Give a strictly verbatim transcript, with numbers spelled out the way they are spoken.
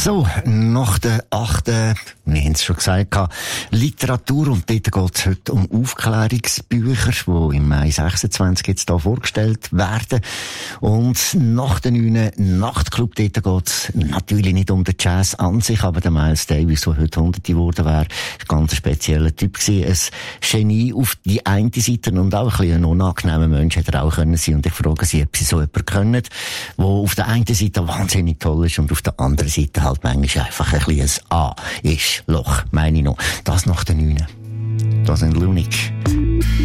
So, nach der achten, wir haben es schon gesagt, Literatur, und dort geht es heute um Aufklärungsbücher, die im Mai sechsundzwanzig jetzt hier vorgestellt werden. Und nach der neunten Nachtclub, dort geht es natürlich nicht um den Jazz an sich, aber der Miles Davis, der heute Hunderte geworden wäre, ein ganz spezieller Typ gewesen. Ein Genie auf die eine Seite und auch ein bisschen ein unangenehmer Mensch hätte er auch können sein. Und ich frage Sie, ob Sie so jemanden können, der auf der einen Seite wahnsinnig toll ist und auf der anderen Seite halt manchmal einfach ein bisschen ein A ist. Loch, meine ich noch. Das nach der neunten. Das sind Lunik.